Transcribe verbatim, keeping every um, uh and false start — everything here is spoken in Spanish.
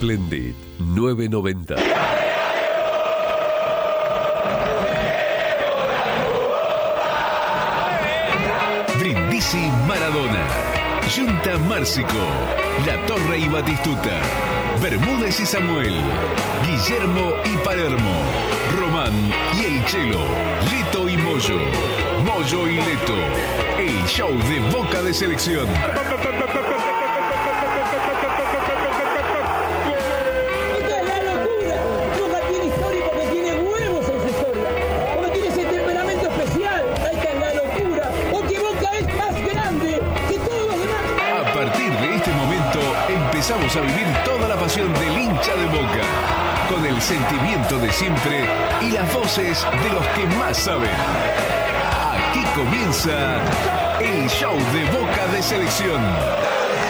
Splendid nueve noventa. Brindisi Maradona, Junta Márcico, La Torre y Batistuta, Bermúdez y Samuel, Guillermo y Palermo, Román y El Chelo, Leto y Moyo, Moyo y Leto, el show de Boca de Selección. Empezamos a vivir toda la pasión del hincha de Boca, con el sentimiento de siempre y las voces de los que más saben. Aquí comienza el show de Boca de Selección.